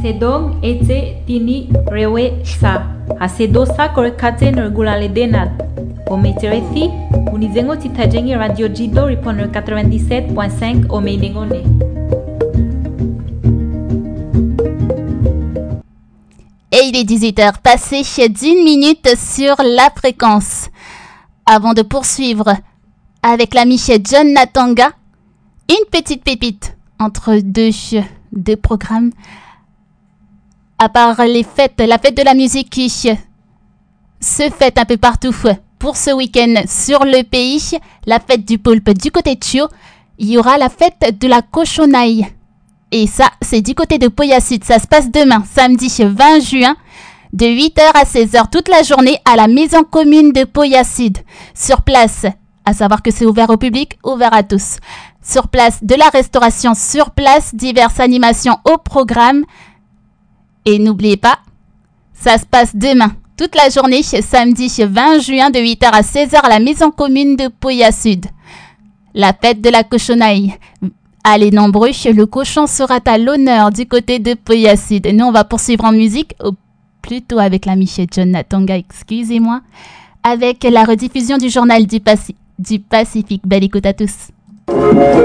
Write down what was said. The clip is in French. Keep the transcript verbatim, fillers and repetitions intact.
Sedong ete tini rewe sa. Hasedosa korekaten regulale denad. Ometerethi, unizengo titajengi Radio Jido ripon quatre-vingt-dix-sept point cinq Omeinengone. Et il est dix-huit heures passées d'une minute sur la fréquence. Avant de poursuivre avec l'ami John Natanga, une petite pépite entre deux, deux programmes. À part les fêtes, la fête de la musique qui se fête un peu partout pour ce week-end sur le pays, la fête du poulpe du côté de Chio, il y aura la fête de la cochonaille. Et ça, c'est du côté de Poya Sud. Ça se passe demain, samedi vingt juin, de huit heures à seize heures, toute la journée à la maison commune de Poya Sud. Sur place, à savoir que c'est ouvert au public, ouvert à tous. Sur place, de la restauration sur place, diverses animations au programme. Et n'oubliez pas, ça se passe demain, toute la journée, samedi vingt juin, de huit heures à seize heures à la maison commune de Poya Sud. La fête de la cochonaille. Allez nombreux, le cochon sera à l'honneur du côté de Poya Sud. Nous, on va poursuivre en musique, ou plutôt avec l'ami John Natanga, excusez-moi, avec la rediffusion du journal du, Paci- du Pacifique. Belle écoute à tous.